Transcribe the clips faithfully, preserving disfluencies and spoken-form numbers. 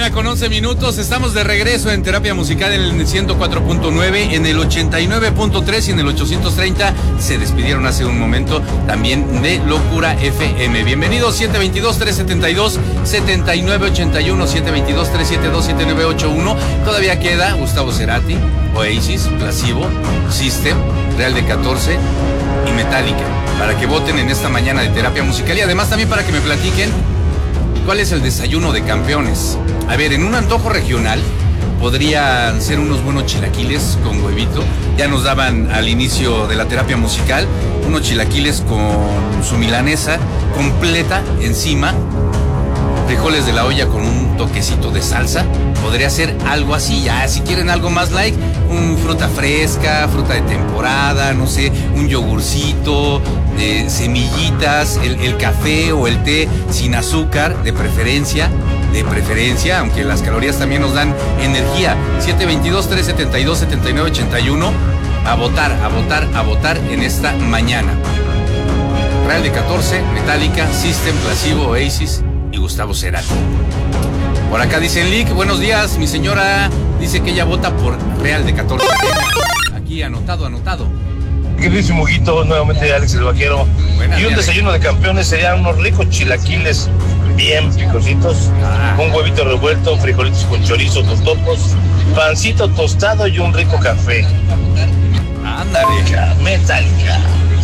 mañana con once minutos, estamos de regreso en Terapia Musical en el ciento cuatro punto nueve, en el ochenta y nueve punto tres y en el ochocientos treinta. Se despidieron hace un momento también de Locura F M. Bienvenidos, siete dos dos, tres siete dos, siete nueve ocho uno, siete dos dos, tres siete dos, siete nueve ocho uno. Todavía queda Gustavo Cerati, Oasis, Placebo, System, Real de catorce y Metallica, para que voten en esta mañana de Terapia Musical y además también para que me platiquen cuál es el desayuno de campeones. A ver, en un antojo regional podrían ser unos buenos chilaquiles con huevito. Ya nos daban al inicio de la Terapia Musical unos chilaquiles con su milanesa completa encima, frijoles de la olla con un toquecito de salsa. Podría ser algo así. Ya, si quieren algo más light, un fruta fresca, fruta de temporada, no sé, un yogurcito, eh, semillitas, el, el café o el té sin azúcar, de preferencia, de preferencia, aunque las calorías también nos dan energía. siete dos dos, tres siete dos, siete nueve ocho uno. A votar, a votar, a votar en esta mañana. Real de catorce, Metallica, System, Placebo, Oasis y Gustavo Cerati. Por acá dicen, Lick, buenos días, mi señora dice que ella vota por Real de catorce. Aquí anotado, anotado. Queridísimo Huguito, nuevamente Alex el Vaquero. Buenas, y un Alex. desayuno de campeones serían unos ricos chilaquiles bien picositos, Ah. un huevito revuelto, frijolitos con chorizo, tostotos, pancito tostado y un rico café. Ándale. Metallica.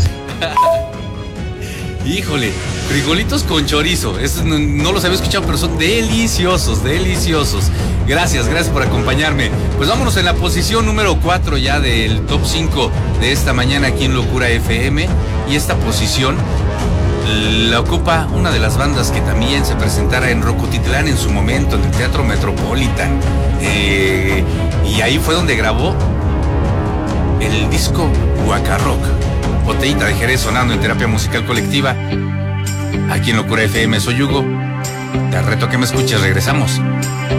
Híjole, frijolitos con chorizo. Eso no, no los había escuchado, pero son deliciosos, deliciosos. Gracias, gracias por acompañarme. Pues vámonos en la posición número cuatro ya del top cinco de esta mañana aquí en Locura F M. Y esta posición la ocupa una de las bandas que también se presentara en Rocotitlán en su momento, en el Teatro Metropolitan. Eh, y ahí fue donde grabó el disco Guacarrock. Botellita de Jerez sonando en Terapia Musical Colectiva. Aquí en Locura F M, soy Hugo. Te reto que me escuches, regresamos.